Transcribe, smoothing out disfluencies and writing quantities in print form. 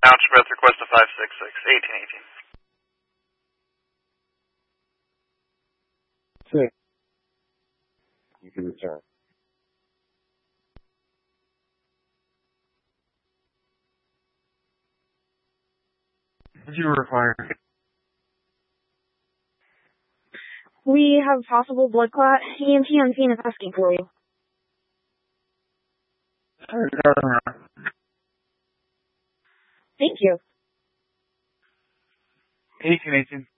Bounce breath request to 566, 1818. 6. You can return. What do you require? We have possible blood clot. EMT on scene is asking for you. Thank you. 1818.